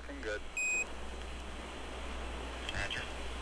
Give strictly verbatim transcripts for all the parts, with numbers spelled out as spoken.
looking good. Roger.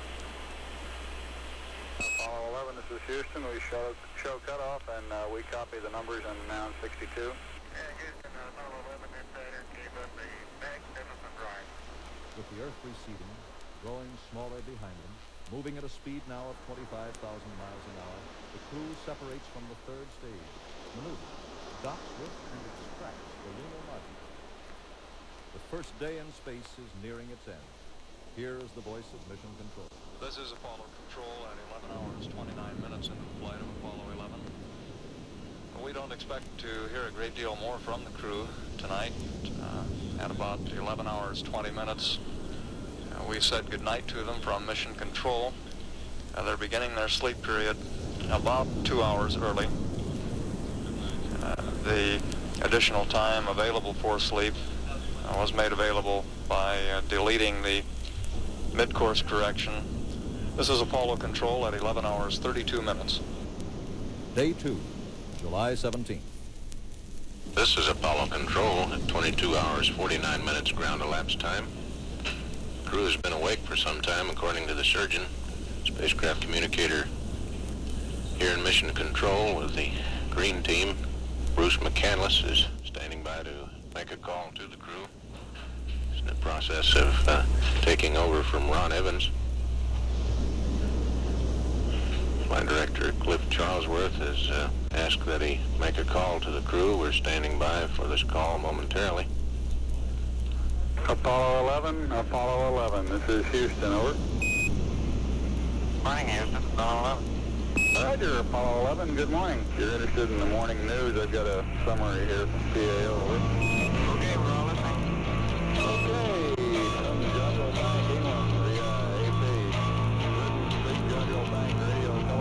Apollo eleven, this is Houston. We show, show cutoff and uh, we copy the numbers in Noun sixty-two. Yeah, Houston, uh, Apollo eleven, that Saturn gave us a magnificent ride. With the Earth receding, growing smaller behind them, moving at a speed now of twenty-five thousand miles an hour, the crew separates from the third stage, maneuvers, docks with and extracts the lunar module. The first day in space is nearing its end. Here is the voice of Mission Control. This is Apollo Control at eleven hours twenty-nine minutes into the flight of Apollo eleven. We don't expect to hear a great deal more from the crew tonight. Uh, at about eleven hours twenty minutes, uh, we said goodnight to them from Mission Control. Uh, they're beginning their sleep period about two hours early. Uh, the additional time available for sleep uh, was made available by uh, deleting the mid-course correction. This is Apollo Control at eleven hours thirty-two minutes. Day two, July seventeenth. This is Apollo Control at twenty-two hours forty-nine minutes ground elapsed time. Crew has been awake for some time, according to the surgeon. Spacecraft communicator here in Mission Control with the green team. Bruce McCandless is standing by to make a call to the crew. He's in the process of uh, taking over from Ron Evans. Flight Director Cliff Charlesworth has uh, asked that he make a call to the crew. We're standing by for this call momentarily. Apollo eleven, Apollo eleven, this is Houston, over. Morning, Houston, Apollo eleven. Roger, Apollo eleven, good morning. If you're interested in the morning news, I've got a summary here from P A O, over.